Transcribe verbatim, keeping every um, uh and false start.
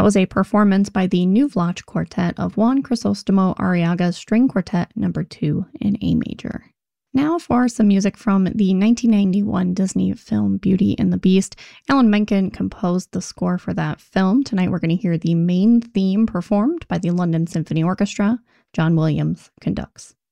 That was a performance by the New Vlach Quartet of Juan Crisostomo Arriaga's String Quartet number two in A major. Now for some music from the nineteen ninety-one Disney film Beauty and the Beast. Alan Menken composed the score for that film. Tonight we're going to hear the main theme performed by the London Symphony Orchestra. John Williams conducts.